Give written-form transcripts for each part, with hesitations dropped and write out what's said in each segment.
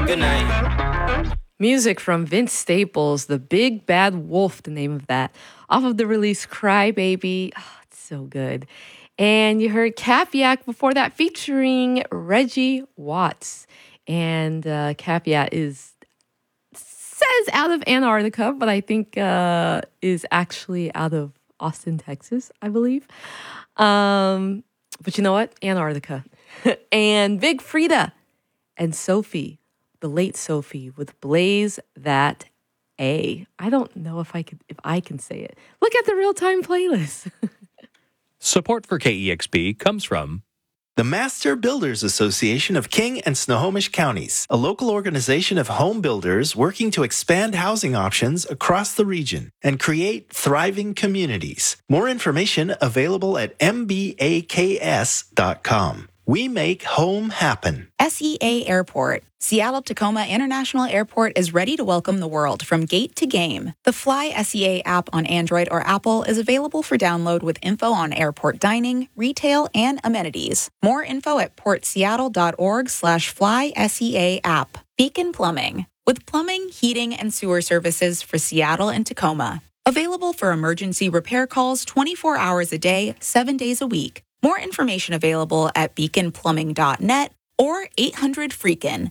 Good night. Music from Vince Staples, The Big Bad Wolf, the name of that, off of the release Cry Baby. Oh, it's so good. And you heard Caveat before that featuring Reggie Watts. And Caveat says out of Antarctica, but I think is actually out of Austin, Texas, I believe. But you know what? Antarctica. And Big Frida and Sophie, the late Sophie, with Blaze That A. I don't know if I can say it. Look at the real-time playlist. Support for KEXP comes from the Master Builders Association of King and Snohomish Counties, a local organization of home builders working to expand housing options across the region and create thriving communities. More information available at mbaks.com. We make home happen. SEA Airport. Seattle-Tacoma International Airport is ready to welcome the world from gate to game. The Fly SEA app on Android or Apple is available for download with info on airport dining, retail, and amenities. More info at portseattle.org/FlySEA app. Beacon Plumbing. With plumbing, heating, and sewer services for Seattle and Tacoma. Available for emergency repair calls 24 hours a day, 7 days a week. More information available at beaconplumbing.net or 800-FREAKIN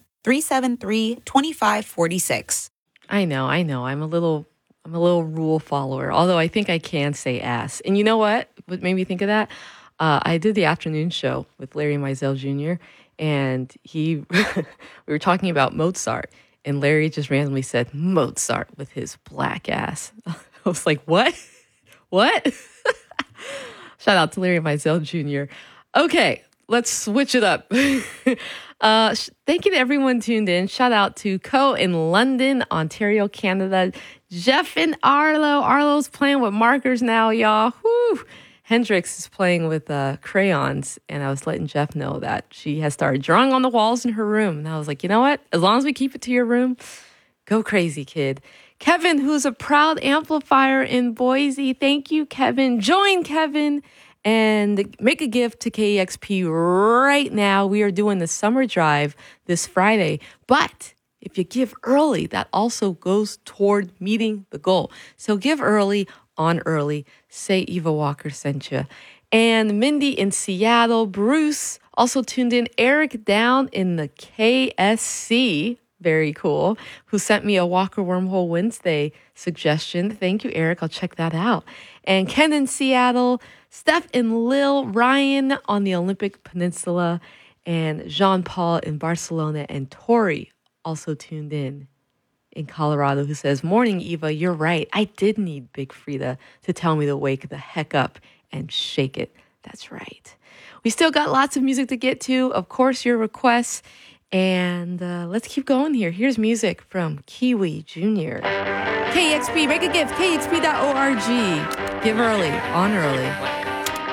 373-2546. I know. I'm a little rule follower, although I think I can say ass. And you know what made me think of that? I did the afternoon show with Larry Mizell Jr., and we were talking about Mozart, and Larry just randomly said Mozart with his black ass. I was like, what? What? Shout out to Larry Mizell Jr. Okay, let's switch it up. Thank you to everyone tuned in. Shout out to Co in London, Ontario, Canada. Jeff and Arlo. Arlo's playing with markers now, y'all. Woo! Hendrix is playing with crayons, and I was letting Jeff know that she has started drawing on the walls in her room. And I was like, you know what? As long as we keep it to your room, go crazy, kid. Kevin, who's a proud amplifier in Boise. Thank you, Kevin. Join Kevin and make a gift to KEXP right now. We are doing the summer drive this Friday. But if you give early, that also goes toward meeting the goal. So give early, on early. Say Eva Walker sent you. And Mindy in Seattle. Bruce also tuned in. Eric down in the KSC. Very cool. Who sent me a Walker Wormhole Wednesday suggestion. Thank you, Eric. I'll check that out. And Ken in Seattle, Steph and Lil, Ryan on the Olympic Peninsula, and Jean-Paul in Barcelona, and Tori also tuned in Colorado, who says, morning, Eva, you're right. I did need Big Frida to tell me to wake the heck up and shake it. That's right. We still got lots of music to get to. Of course, your requests. And let's keep going here. Here's music from Kiwi Jr. KEXP, make a gift, kexp.org. Give early, on early.